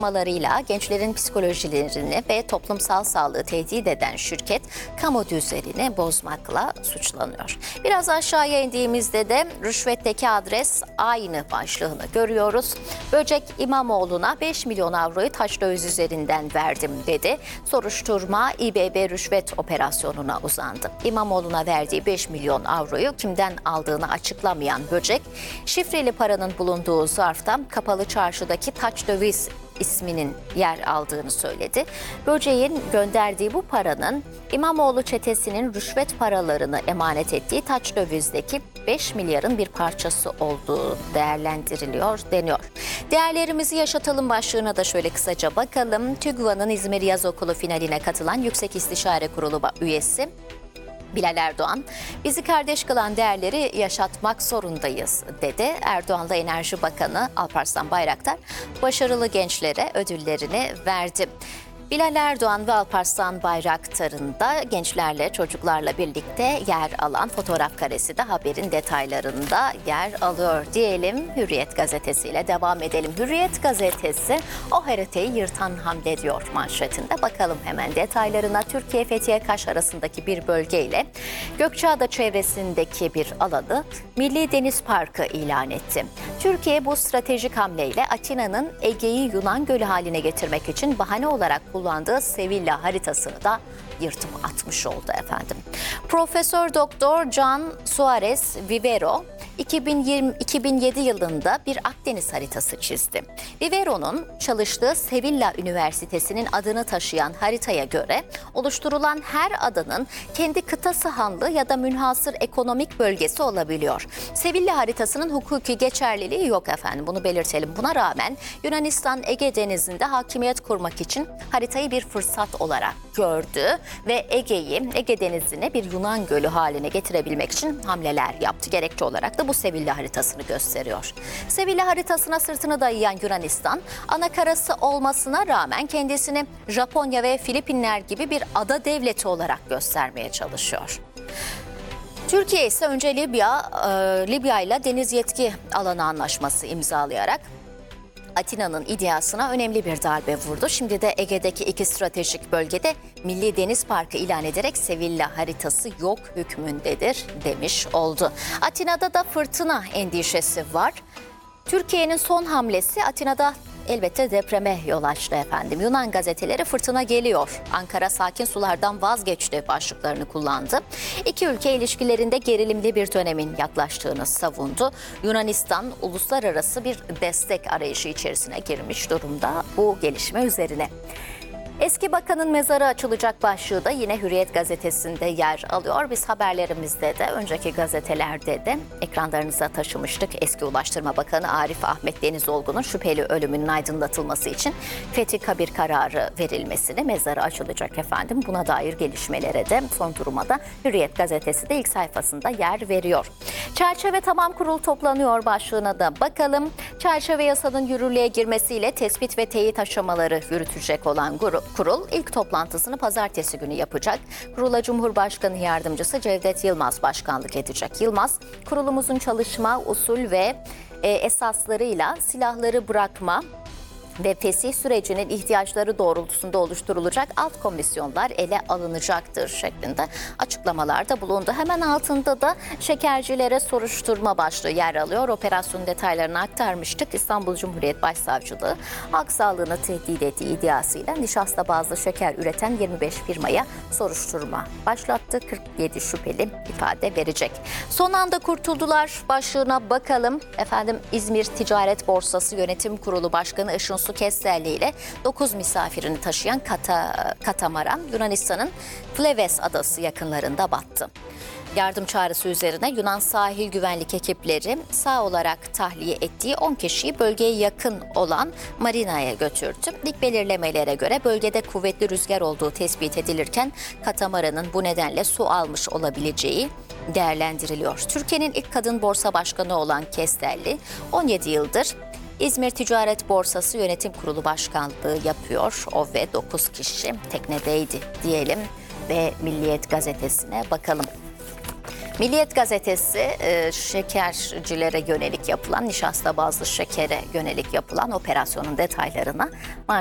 Malarıyla gençlerin psikolojilerini ve toplumsal sağlığı tehdit eden şirket kamu düzenini bozmakla suçlanıyor. Biraz aşağıya indiğimizde de rüşvetteki adres aynı başlığını görüyoruz. Böcek İmamoğlu'na 5 milyon avroyu taş döviz üzerinden verdim dedi. Soruşturma İBB rüşvet operasyonuna uzandı. İmamoğlu'na verdiği 5 milyon avroyu kimden aldığını açıklamayan Böcek, şifreli paranın bulunduğu zarfta kapalı çarşıdaki taç döviz isminin yer aldığını söyledi. Böcek'in gönderdiği bu paranın İmamoğlu çetesinin rüşvet paralarını emanet ettiği taç dövizdeki 5 milyarın bir parçası olduğu değerlendiriliyor deniyor. Değerlerimizi yaşatalım başlığına da şöyle kısaca bakalım. TÜGVA'nın İzmir Yaz Okulu finaline katılan Yüksek İstişare Kurulu üyesi Bilal Erdoğan, bizi kardeş kılan değerleri yaşatmak zorundayız dedi. Erdoğan'la Enerji Bakanı Alparslan Bayraktar başarılı gençlere ödüllerini verdi. Bilal Erdoğan ve Alparslan Bayraktar'ın da gençlerle, çocuklarla birlikte yer alan fotoğraf karesi de haberin detaylarında yer alıyor diyelim. Hürriyet gazetesiyle devam edelim. Hürriyet gazetesi o haritayı yırtan hamle diyor manşetinde. Bakalım hemen detaylarına. Türkiye Fethiye-Kaş arasındaki bir bölgeyle Gökçeada çevresindeki bir alanı Milli Deniz Parkı ilan etti. Türkiye bu stratejik hamleyle Atina'nın Ege'yi Yunan Gölü haline getirmek için bahane olarak kullandığı Sevilla haritasını da yırtıp atmış oldu efendim. Profesör Doktor Can Suarez Vivero 2007 yılında bir Akdeniz haritası çizdi. Vivero'nun çalıştığı Sevilla Üniversitesi'nin adını taşıyan haritaya göre oluşturulan her adanın kendi kıta sahanlığı ya da münhasır ekonomik bölgesi olabiliyor. Sevilla haritasının hukuki geçerliliği yok efendim, bunu belirtelim. Buna rağmen Yunanistan Ege Denizi'nde hakimiyet kurmak için haritayı bir fırsat olarak gördü ve Ege Denizi'ne bir Yunan Gölü haline getirebilmek için hamleler yaptı. Gerekçe olarak da bu Sevilla haritasını gösteriyor. Sevilla haritasına sırtını dayayan Yunanistan, ana karası olmasına rağmen kendisini Japonya ve Filipinler gibi bir ada devleti olarak göstermeye çalışıyor. Türkiye ise önce Libya ile deniz yetki alanı anlaşması imzalayarak Atina'nın iddiasına önemli bir darbe vurdu. Şimdi de Ege'deki iki stratejik bölgede Milli Deniz Parkı ilan ederek Sevilla haritası yok hükmündedir demiş oldu. Atina'da da fırtına endişesi var. Türkiye'nin son hamlesi Atina'da elbette depreme yol açtı efendim. Yunan gazeteleri fırtına geliyor, Ankara sakin sulardan vazgeçti başlıklarını kullandı. İki ülke ilişkilerinde gerilimli bir dönemin yaklaştığını savundu. Yunanistan uluslararası bir destek arayışı içerisine girmiş durumda bu gelişme üzerine. Eski bakanın mezarı açılacak başlığı da yine Hürriyet gazetesinde yer alıyor. Biz haberlerimizde de önceki gazetelerde de ekranlarınıza taşımıştık. Eski Ulaştırma Bakanı Arif Ahmet Denizolgu'nun şüpheli ölümünün aydınlatılması için fethi kabir kararı verilmesine, mezarı açılacak efendim. Buna dair gelişmelere de son duruma da Hürriyet gazetesi de ilk sayfasında yer veriyor. Çerçeve tamam, kurul toplanıyor başlığına da bakalım. Çerçeve yasanın yürürlüğe girmesiyle tespit ve teyit aşamaları yürütecek olan kurul ilk toplantısını pazartesi günü yapacak. Kurula Cumhurbaşkanı Yardımcısı Cevdet Yılmaz başkanlık edecek. Yılmaz, kurulumuzun çalışma, usul ve esaslarıyla silahları bırakma ve fesih sürecinin ihtiyaçları doğrultusunda oluşturulacak alt komisyonlar ele alınacaktır şeklinde açıklamalarda bulundu. Hemen altında da şekercilere soruşturma başlığı yer alıyor. Operasyon detaylarını aktarmıştık. İstanbul Cumhuriyet Başsavcılığı halk sağlığını tehdit ettiği iddiasıyla nişasta bazlı şeker üreten 25 firmaya soruşturma başlattı. 47 şüpheli ifade verecek. Son anda kurtuldular başlığına bakalım. Efendim, İzmir Ticaret Borsası Yönetim Kurulu Başkanı Işın Su Kestelli ile 9 misafirini taşıyan katamaran Yunanistan'ın Fleves adası yakınlarında battı. Yardım çağrısı üzerine Yunan sahil güvenlik ekipleri sağ olarak tahliye ettiği 10 kişiyi bölgeye yakın olan marinaya götürdü. İlk belirlemelere göre bölgede kuvvetli rüzgar olduğu tespit edilirken katamaranın bu nedenle su almış olabileceği değerlendiriliyor. Türkiye'nin ilk kadın borsa başkanı olan Kestelli 17 yıldır İzmir Ticaret Borsası Yönetim Kurulu Başkanlığı yapıyor. O ve 9 kişi teknedeydi diyelim ve Milliyet gazetesine bakalım. Milliyet gazetesi şekercilere yönelik yapılan, nişasta bazlı şekere yönelik yapılan operasyonun detaylarına